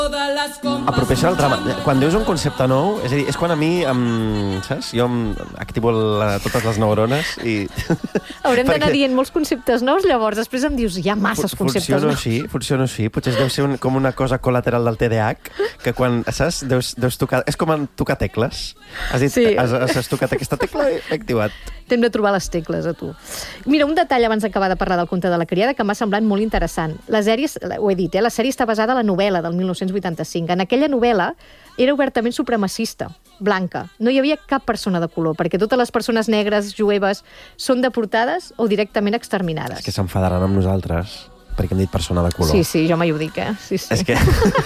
Apropeixar el drama. Quan dius un concepte nou, és a dir, és quan a mi, saps? Jo activo totes les neurones i... Haurem d'anar dient molts conceptes nous, llavors després em dius, hi ha masses conceptes nous. Funciona així. Potser deu ser com una cosa col·lateral del TDAH, que quan, saps, deus tocar... És com tocar tecles. Has dit, sí. Has tocat aquesta tecla i l'he activat. T'hem de trobar les tecles, a tu. Mira, un detall abans d'acabar de parlar del conte de la criada que m'ha semblat molt interessant. La sèrie, ho he dit, la sèrie està basada en la novel·la del 1985. En aquella novel·la era obertament supremacista, blanca. No hi havia cap persona de color, perquè totes les persones negres, jueves, són deportades o directament exterminades. És que s'enfadaran amb nosaltres, perquè hem dit persona de color. Sí, jo mai ho dic, Sí. És que...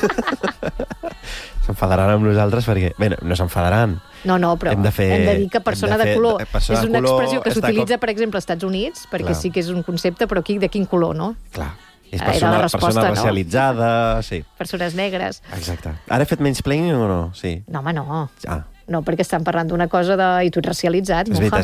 s'enfadaran amb nosaltres perquè... Bé, no s'enfadaran. No, però hem de dir que persona de color és una expressió que s'utilitza, per exemple, als Estats Units, perquè sí que és un concepte, però aquí de quin color, no? Clar. És persona racialitzada, sí. Persones negres. Exacte. Ara he fet mansplaining o no? Sí. No, home, no. No, perquè estan parlant d'una cosa de... I tu ets racialitzat, moja.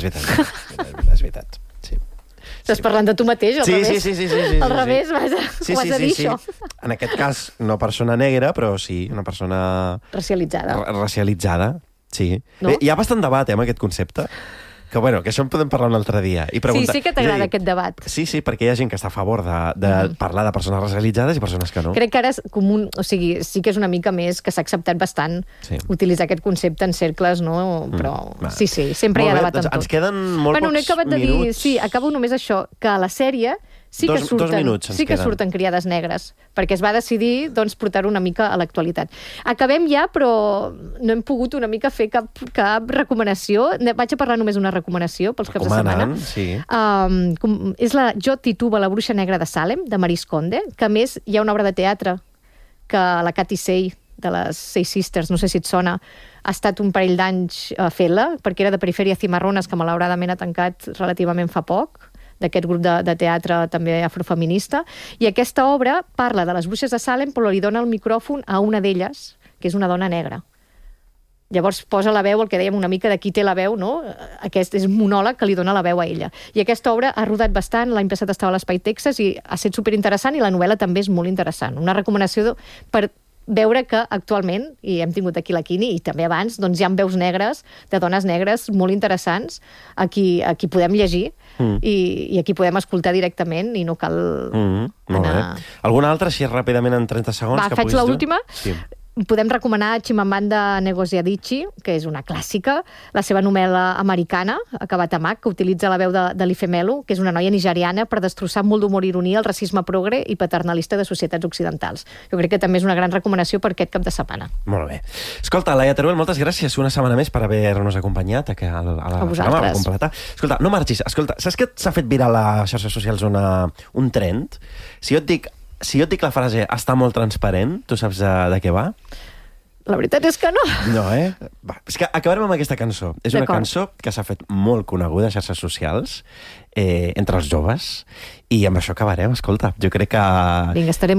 És veritat. Sí. Estàs parlant de tu mateix, al revés. Sí. Al revés, ho has de dir, això. En aquest cas, no persona negra, però sí, una persona... Racialitzada, sí. Hi ha bastant debat, amb aquest concepte. Que, bueno, que això en podem parlar un altre dia. Sí que t'agrada aquest debat. Sí, perquè hi ha gent que està a favor de parlar de persones racialitzades i persones que no. Crec que ara és comú, o sigui, sí que és una mica més que s'ha acceptat bastant utilitzar aquest concepte en cercles, no? Però sí, sempre hi ha debat en tot. Ens queden molt pocs minuts. No he acabat de dir, sí, acabo només això, que a la sèrie sí que surten criades negres, perquè es va decidir portar-ho una mica a l'actualitat. Acabem ja, però no hem pogut una mica fer cap recomanació. Vaig a parlar només d'una recomanació pels caps de setmana. Sí. És la Jo Tituba, la bruixa negra de Salem, de Maris Conde, que a més hi ha una obra de teatre que la Cathy Say, de les Seis Sisters, no sé si et sona, ha estat un parell d'anys fent-la, perquè era de Perifèria Cimarrones, que malauradament ha tancat relativament fa poc, d'aquest grup de teatre també afrofeminista, i aquesta obra parla de les bruixes de Salem, però li dona el micròfon a una d'elles, que és una dona negra. Llavors posa la veu, el que dèiem una mica de qui té la veu, no? Aquest és un monòleg que li dona la veu a ella. I aquesta obra ha rodat bastant, l'any passat estava a l'Espai Texas i ha estat superinteressant, i la novel·la també és molt interessant. Una recomanació per veure que actualment, i hem tingut aquí la Quini, i també abans, doncs hi ha veus negres, de dones negres molt interessants, a qui podem llegir i a qui podem escoltar directament i no cal anar... Alguna altra, així ràpidament en 30 segons? Va, faig l'última. Sí. Podem recomanar Chimamanda Ngozi Adichie, que és una clàssica, la seva novel·la americana, Acabat Amak, que utilitza la veu de l'Ifemelu, que és una noia nigeriana, per destrossar amb molt d'humor i ironia el racisme progre i paternalista de societats occidentals. Jo crec que també és una gran recomanació per aquest cap de setmana. Molt bé. Escolta, Laia Teruel, moltes gràcies una setmana més per haver-nos acompanyat a la programa, completar. Escolta, no marxis. Escolta, saps que s'ha fet viral a les xarxes socials un trend? Si jo et dic la frase "està molt transparent", tu saps de què va? La veritat és que no. No, Va, és que acabarem amb aquesta cançó. És una cançó que s'ha fet molt coneguda a xarxes socials entre els joves, i amb això acabarem. Escolta, jo crec que... Vinga, estarem